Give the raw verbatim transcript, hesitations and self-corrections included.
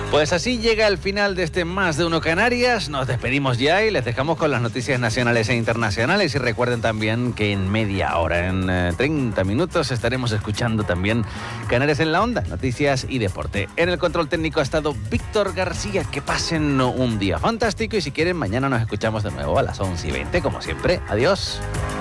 Pues así llega el final de este Más de Uno Canarias. Nos despedimos ya y les dejamos con las noticias nacionales e internacionales. Y recuerden también que en media hora, en eh, treinta minutos, estaremos escuchando también Canarias en la Onda, noticias y deporte. En el control técnico ha estado Víctor García. Que pasen un día fantástico y si quieren, mañana nos escuchamos de nuevo a las once y veinte, como siempre. Adiós.